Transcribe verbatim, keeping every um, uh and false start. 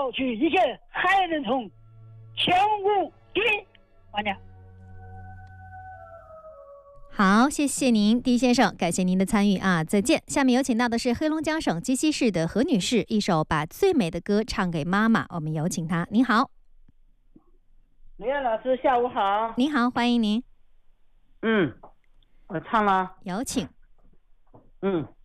造出一个海人从千古第一。完了。 好，谢谢您，狄先生，感谢您的参与啊，再见。下面有请到的是黑龙江省鸡西市的何女士，一首《把最美的歌唱给妈妈》，我们有请她。您好， 李艳老师，下午好。 您好，欢迎您。 嗯，我唱了， 有请。 嗯。